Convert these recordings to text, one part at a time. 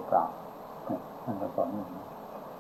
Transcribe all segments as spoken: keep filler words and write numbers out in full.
เปล่าท่านก็สอนอย่างนี้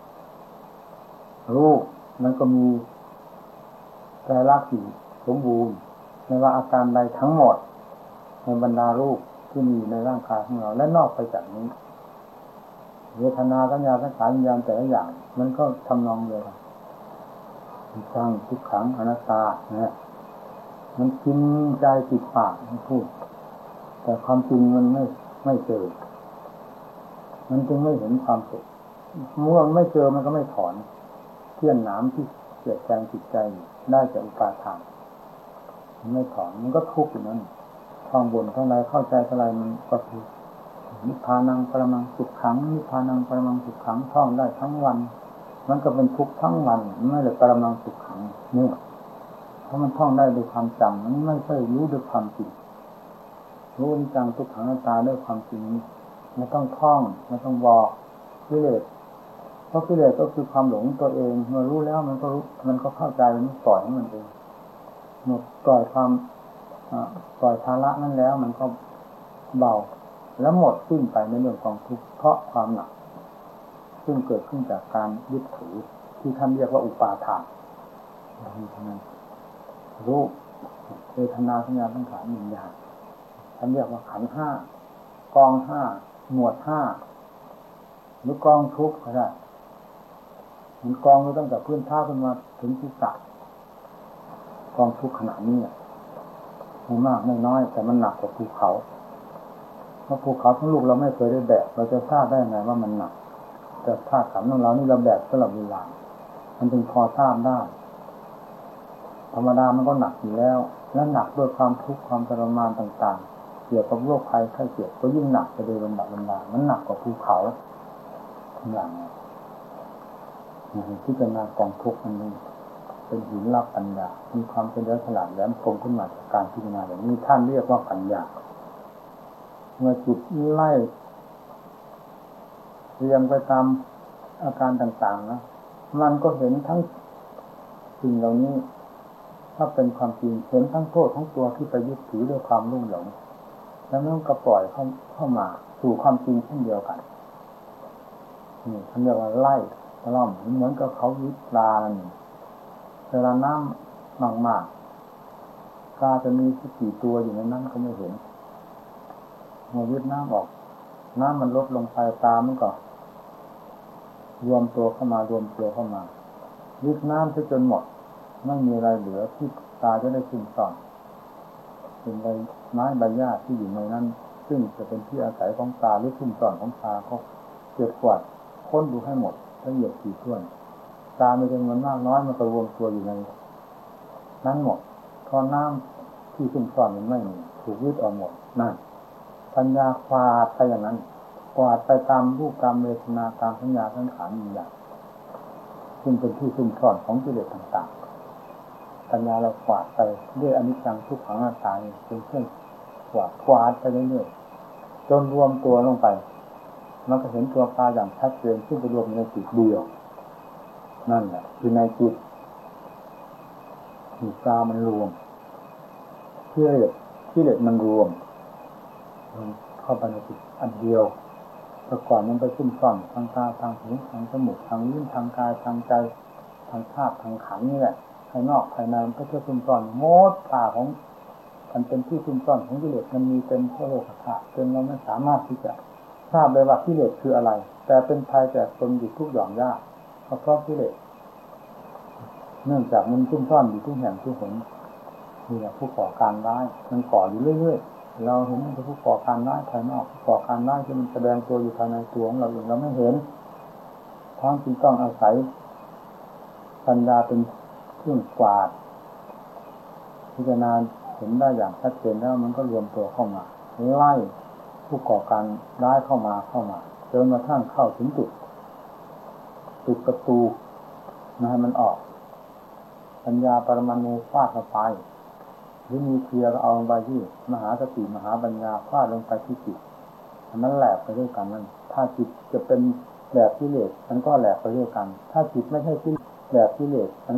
รูปมันก็มีไตรลักษณ์อยู่สมบูรณ์ไม่ว่าอาการใดทั้งหมดในบรรดารูปที่มีในร่างกายของเราและนอกไปจากนี้เวทนาสัญญาสังขารวิญญาณแต่ละอย่างมันก็ทำนองเดียวกันฟังทุกขังอนัตตาเนี่ยมันกินใจติดปากมันพูดแต่ความจริงมันไม่ไม่เจอมันจึงไม่เห็นความสุขเมื่อไม่เจอมันก็ไม่ถอนเที่ยนหนามที่เกิดแทงจิตใจได้จากอุปาทานมันไม่ถอนมันก็ทุกข์อยู่นั้นท่องบนเท่าไรเข้าใจเท่าไรมันก็ทุกข์นิพพานังปรมังสุขขังนิพพานังปรมังสุขขังท่องได้ทั้งวันมันก็เป็นทุกข์ทั้งวันไม่ได้ปรมังสุขขังนี่เพราะมันท่องได้ด้วยความจำมันไม่ใช่รู้ด้วยความจริงรู้นิจังทุกขังอนัตตาด้วยความจริงไม่ต้องท่องไม่ต้องบอกกิเลสเพราะกิเลสก็คือความหลงตัวเองเมื่อรู้แล้วมันก็รู้มันก็เข้าใจมันปล่อยให้มันเองเมื่อปล่อยความปล่อยภาระนั้นแล้วมันก็เบาแล้วหมดสิ้นไปในเรื่องของทุกข์เพราะความหนักซึ่งเกิดขึ้นจากการยึดถือที่ท่านเรียกว่าอุปาทานนั้นรูปเวทนาสัญญาสังขารวิญญาณท่านเรียกว่าขันธ์ห้ากองห้าหมวดห้าหรือกองทุกข์ก็ได้มันกองตั้งแต่พื้นท่าขึ้นมาถึงศีรษะกองทุกข์ขนาดนี้ไม่มากไม่น้อยแต่มันหนักกว่าภูเขาเพราะภูเขาทั้งลูกเราไม่เคยได้แบกเราจะทราบได้ไงว่ามันหนักแต่ธาตุขันธ์ของเรานี่เราแบกตลอดเวลามันจึงพอทราบได้ธรรมดามันก็หนักอยู่แล้วและหนักด้วยความทุกข์ความทรมานต่างๆเกี่ยวกับโรคภัยไข้เจ็บก็ยิ่งหนักไปโดยลำดับลำดามันหนักกว่าภูเขาทั้งอย่างพิจารณากองทุกข์อันนี้เป็นหินรับปัญญามีความเป็นเรื่องฉลาดแหลมคมขึ้นมาจากการพิจารณาอย่างนี้ท่านเรียกว่าปัญญาเมื่อจิตไล่เรียงไปตามอาการต่างๆนะมันก็เห็นทั้งสิ่งเหล่านี้ถ้าเป็นความจริงเห็นทั้งโทษทั้งตัวที่ไปยึดถือด้วยความรุ่มหลงแล้วมันก็ปล่อยเข้าเข้ามาสู่ความจริงเช่นเดียวกันนี่ท่านเรียกว่าไล่ตะล่อมเหมือนกับเขายึดปลานี่เวลาน้ำมากๆปลาจะมีสักกี่ตัวอยู่ในนั้นก็ไม่เห็นเมื่อยึดน้ำออกน้ำมันลดลงไปตามันก็รวมตัวเข้ามารวมตัวเข้ามายึดน้ำไปจนหมดไม่มีอะไรเหลือที่ตาจะได้ซึมซ่อนเป็นใบไม้ใบหญ้าที่อยู่ในนั้นซึ่งจะเป็นที่อาศัยของตาหรือซึมซ่อนของตาเขาเก็บกวาดค้นดูให้หมดละเอียดถี่ถ้วนตาไม่จำนวนมากน้อยมันก็รวมตัวอยู่ในนั้นหมดพอน้ำที่ซึมซ่อนมันไม่มีถูกยึดออกหมดนั่นปัญญาควาดไปอย่างนั้นกวาดไปตามรูปตามเวทนาตามสัญญาสังขารวิญญาณซึ่งเป็นที่ซุ่มซ่อนของกิเลสต่างๆปัญญาเรากวาดไปด้วยอนิจจังทุกขังอนัตตาเป็นเครื่องกวาดกวาดไปเรื่อยๆจนรวมตัวลงไปมันก็เห็นตัวปลาอย่างชัดเจนซึ่งไปรวมในจิตเดียวนั่นแหละคือในจิตจิตปลามันรวมกิเลสกิเลสมันรวมเข้าไปในจิตอันเดียวแต่ก่อนมันไปซุ่มซ่อนทางตาทางหูทางจมูกทางลิ้นทางกายทางใจทางธาตุทางขันธ์นี่แหละภายนอกภายในมันก็จะซุ่มซ่อนโมดป่าของมันเป็นที่ซุ่มซ่อนของกิเลสมันมีเต็มทั่วโลกธาตุจนเราไม่สามารถที่จะทราบเลยว่ากิเลสคืออะไรแต่เป็นภัยแก่ตนอยู่ทุกหย่อมย่าเพราะกิเลสเนื่องจากมันซุ่มซ่อนอยู่ทุกแห่งทุกหนนี่แหละผู้ก่อการร้ายมันก่ออยู่เรื่อยๆเราเห็นมันเป็นผู้ก่อการร้ายภายนอกผู้ก่อการร้ายที่มันแสดงตัวอยู่ภายในตัวของเราเองเราไม่เห็นทั้งที่ต้องอาศัยปัญญาเป็นเครื่องกวาดพิจารณาเห็นได้อย่างชัดเจนแล้วมันก็รวมตัวเข้ามาไล่ผู้ก่อการร้ายเข้ามาเข้ามาจนกระทั่งเข้าถึงจุดปิดประตูไม่ให้มันออกปัญญาปรมาณูฟาดเข้าไปหรือมีเคลียร์ก็เอาลงไปที่มหาสติมหาปัญญาฟาดลงไปที่จิตมันแหลกไปด้วยกันนั่นถ้าจิตจะเป็นแบบกิเลสมันก็แหลกไปด้วยกันถ้าจิตไม่ใช่กิเลสแบบกิเลส